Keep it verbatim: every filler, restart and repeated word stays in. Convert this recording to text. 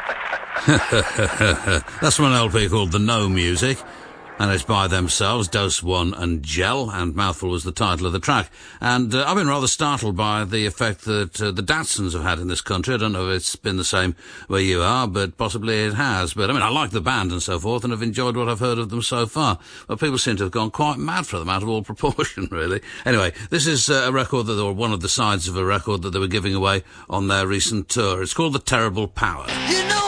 That's from an L P called The No Music, and it's by themselves, Dose One and Gel, and Mouthful was the title of the track. And uh, I've been rather startled by the effect that uh, the Datsuns have had in this country. I don't know if it's been the same where you are, but possibly it has. But, I mean, I like the band and so forth, and have enjoyed what I've heard of them so far. But people seem to have gone quite mad for them, out of all proportion, really. Anyway, this is uh, a record, that, or one of the sides of a record that they were giving away on their recent tour. It's called The Terrible Power. You know